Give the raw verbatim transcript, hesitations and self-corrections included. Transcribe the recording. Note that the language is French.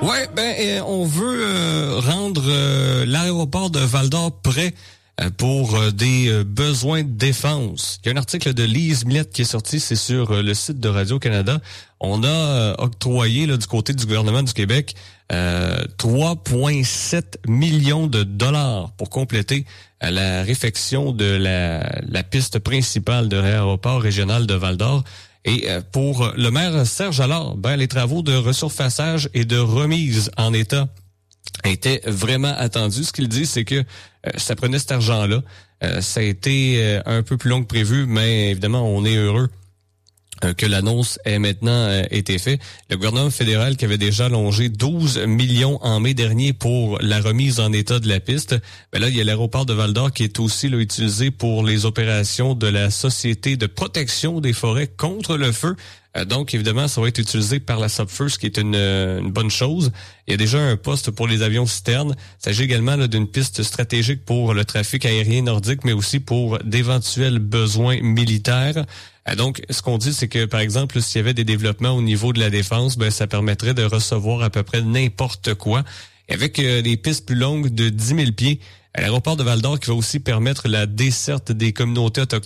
Ouais, ben euh, on veut euh, rendre euh, l'aéroport de Val-d'Or prêt euh, pour euh, des euh, besoins de défense. Il y a un article de Lise Millette qui est sorti, c'est sur euh, le site de Radio-Canada. On a euh, octroyé là, du côté du gouvernement du Québec euh, trois virgule sept millions de dollars pour compléter euh, la réfection de la, la piste principale de l'aéroport régional de Val-d'Or. Et pour le maire Serge Allard, ben, les travaux de resurfaçage et de remise en état étaient vraiment attendus. Ce qu'il dit, c'est que euh, ça prenait cet argent-là. Euh, ça a été euh, un peu plus long que prévu, mais évidemment, on est heureux euh, que l'annonce ait maintenant euh, été faite. Le gouvernement fédéral qui avait déjà allongé douze millions en mai dernier pour la remise en état de la piste, ben là, il y a l'aéroport de Val-d'Or qui est aussi là, utilisé pour les opérations de la Société de protection des forêts contre le feu. Euh, donc, évidemment, ça va être utilisé par la SOPFEUR, ce qui est une, une bonne chose. Il y a déjà un poste pour les avions citernes. Il s'agit également là, d'une piste stratégique pour le trafic aérien nordique, mais aussi pour d'éventuels besoins militaires. Euh, donc, ce qu'on dit, c'est que, par exemple, s'il y avait des développements au niveau de la défense, ben ça permettrait de recevoir à peu près n'importe quoi. Et avec euh, des pistes plus longues de dix mille pieds, à l'aéroport de Val-d'Or qui va aussi permettre la desserte des communautés autochtones.